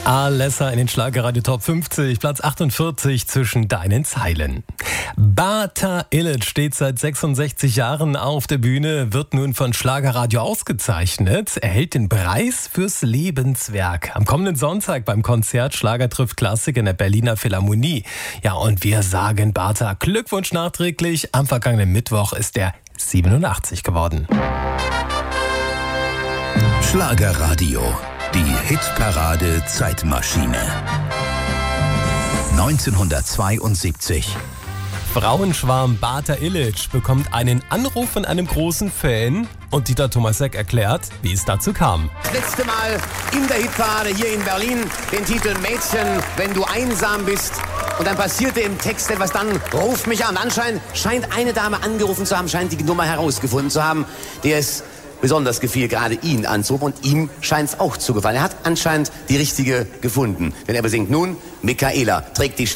Alessa in den Schlagerradio Top 50, Platz 48 zwischen deinen Zeilen. Bata Illich steht seit 66 Jahren auf der Bühne, wird nun von Schlagerradio ausgezeichnet, erhält den Preis fürs Lebenswerk. Am kommenden Sonntag beim Konzert Schlager trifft Klassik in der Berliner Philharmonie. Ja, und wir sagen Bata Glückwunsch nachträglich. Am vergangenen Mittwoch ist er 87 geworden. Schlagerradio. Die Hitparade Zeitmaschine. 1972. Frauenschwarm Bata Illich bekommt einen Anruf von einem großen Fan und Dieter Thomasek erklärt, wie es dazu kam. Das letzte Mal in der Hitparade hier in Berlin den Titel Mädchen, wenn du einsam bist. Und dann passierte im Text etwas, dann ruf mich an. Anscheinend scheint eine Dame angerufen zu haben, scheint die Nummer herausgefunden zu haben, der es besonders gefiel, gerade ihn anzurufen, und ihm scheint es auch zu gefallen. Er hat anscheinend die richtige gefunden. Denn er besingt nun, Michaela trägt die